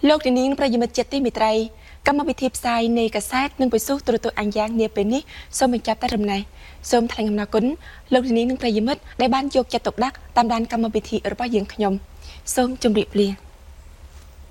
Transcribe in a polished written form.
លោកនាងប្រិយមិត្តចិត្តទីមេត្រីកម្មវិធីផ្សាយនៃកាសែតនឹងបិសុទូរទស្សន៍អញ្ញនាពេលនេះសូមបញ្ចប់តែរំលែកសូមថ្លែងអំណរគុណលោកនាងប្រិយមិត្តដែលបានយកចិត្តទុកដាក់តាមដានកម្មវិធីរបស់យើងខ្ញុំសូមជម្រាបលា